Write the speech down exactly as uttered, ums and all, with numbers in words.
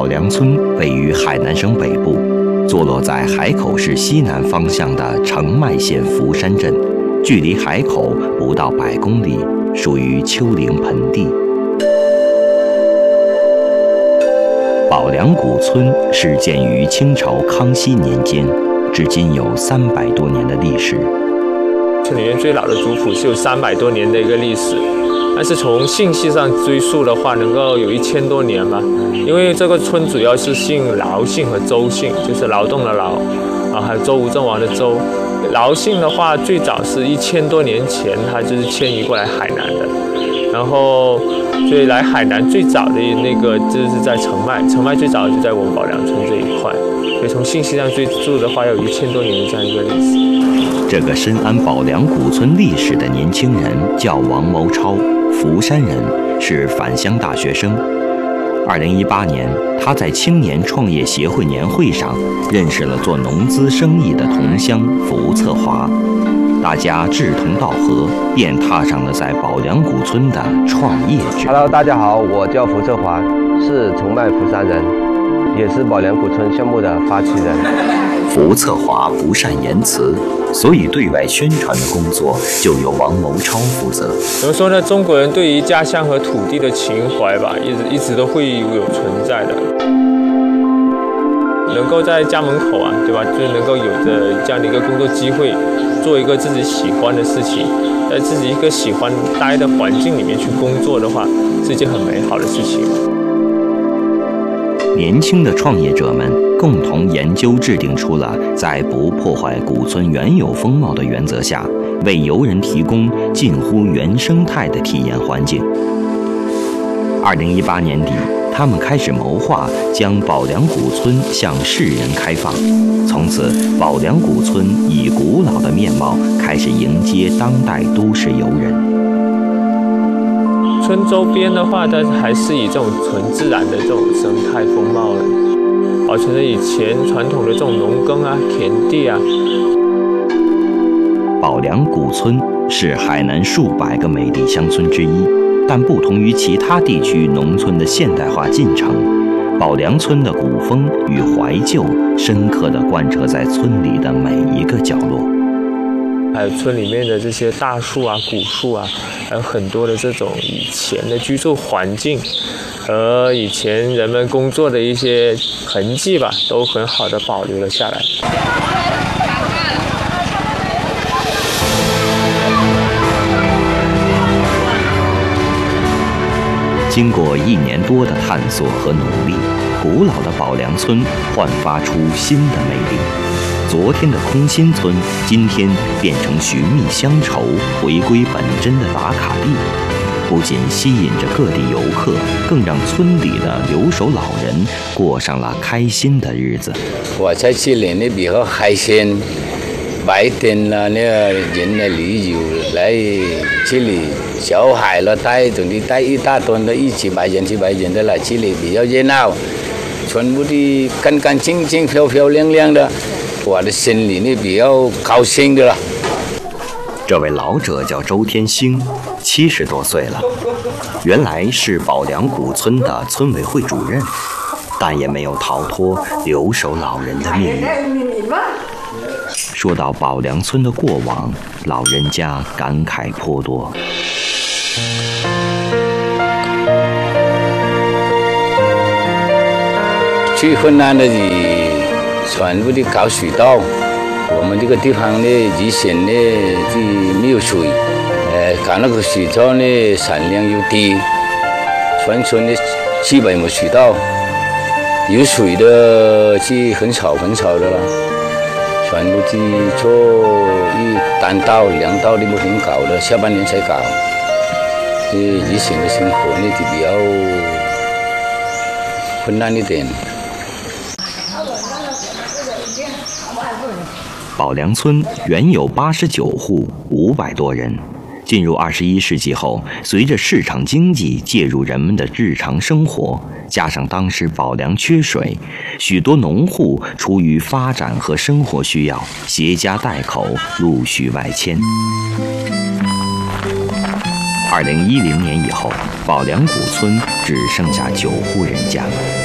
宝梁村位于海南省北部，坐落在海口市西南方向的澄迈县福山镇，距离海口不到百公里，属于丘陵盆地。宝梁古村是建于清朝康熙年间，至今有三百多年的历史。 村里面最老的族谱是有三百多年的一个历史。但是从姓系上追溯的话，能够有一千多年吧。因为这个村主要是姓劳姓和周姓，就是劳动的劳，啊，还有周吴郑王的周。劳姓的话，最早是一千多年前，他就是迁移过来海南的。然后，所以来海南最早的那个就是在澄迈，澄迈最早就在我们宝梁村这一块。所以从姓系上追溯的话，要有一千多年的这样一个历史。 这个深谙宝梁古村历史的年轻人叫王谋超。福山人，是返乡大学生。二零一八年，他在青年创业协会年会上认识了做农资生意的同乡福策华，大家志同道合，便踏上了在宝梁古村的创业之路。 Hello， 大家好，我叫福策华，是澄迈福山人，也是宝梁古村项目的发起人。 福策华不善言辞，所以对外宣传的工作就由王谋超负责。 怎么说呢？中国人对于家乡和土地的情怀吧，一直一直都会有存在的。能够在家门口啊，对吧？就能够有着这样的一个工作机会，做一个自己喜欢的事情，在自己一个喜欢待的环境里面去工作的话，是一件很美好的事情。 年轻的创业者们共同研究制定出了在不破坏古村原有风貌的原则下，为游人提供近乎原生态的体验环境。二零一八年底，他们开始谋划将宝梁古村向世人开放，从此宝梁古村以古老的面貌开始迎接当代都市游人。 村周边的话，它还是以这种纯自然的这种生态风貌保存着以前传统的这种农耕啊、田地啊。 宝梁古村是海南数百个美丽乡村之一，但不同于其他地区农村的现代化进程，宝梁村的古风与怀旧深刻地贯彻在村里的每一个角落。 还有村里面的这些大树啊、古树啊，还有很多的这种以前的居住环境和以前人们工作的一些痕迹吧，都很好的保留了下来。 经过一年多的探索和努力，古老的宝梁村焕发出新的魅力。昨天的空心村，今天变成寻觅乡愁、回归本真的打卡地，不仅吸引着各地游客，更让村里的留守老人过上了开心的日子。 我在这里呢比较开心，白天呢，那个人呢旅游来这里，小孩了带着你带一大堆的，一几百人、几百人的来这里比较热闹，全部的干干净净、漂漂亮亮的。我的心里呢比较高兴的了。 这位老者叫周天星，七十多岁了，原来是宝梁古村的村委会主任，但也没有逃脱留守老人的命运。说到宝梁村的过往，老人家感慨颇多。 最困难的全部的搞水稻，我们这个地方呢，以前呢是没有水，呃，搞那个水稻呢产量又低，全村的基本没水稻，有水的是很少很少的了，全部是做一单稻、两稻的不停搞的，下半年才搞。这以前的生活呢就比较困难一点。 宝梁村原有八十九户，五百多人。进入二十一世纪后，随着市场经济介入人们的日常生活，加上当时宝梁缺水，许多农户出于发展和生活需要，携家带口陆续外迁。二零一零年以后，宝梁古村只剩下九户人家。